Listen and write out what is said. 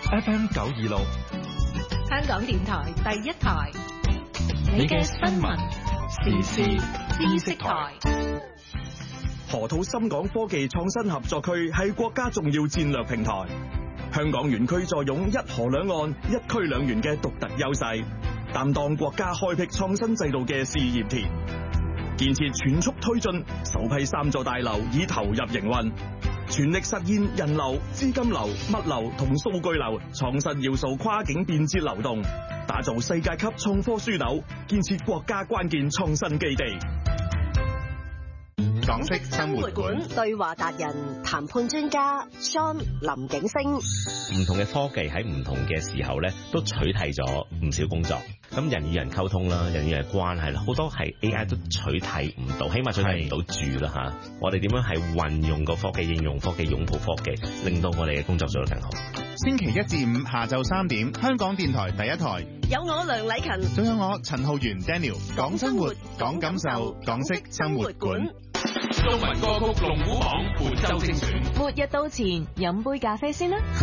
FM 926， 香港電台第一台，你嘅新聞時事知識台。 河套深港科技創新合作區係國家重要戰略平台，香港園區坐擁一河兩岸、一區兩園嘅獨特優勢，擔當國家開闢創新制度嘅試驗田。建設全速推進，首批3座大樓已投入營運，全力實現人流、資金流、物流同數據流創新要素跨境便捷流動，打造世界級創科樞紐，建設國家關鍵創新基地。 港式生活館對話達人談判專家 Sean 林景星。 唔同嘅科技喺唔同嘅時候咧，都取替咗唔少工作。咁人與人溝通啦，人與人關係啦，好多係 AI 都取替唔到，起碼取替唔到住啦嚇。我哋點樣係運用個科技、應用科技、擁抱科技，令到我哋嘅工作做得更好。 星期1至5下晝3點，香港電台第一台， 有我梁禮勤， 仲有我陳浩源 Daniel， 講生活，講感受，港式生活館。 中文歌曲龍虎榜本周精選。 末日到前，飲杯咖啡先啦。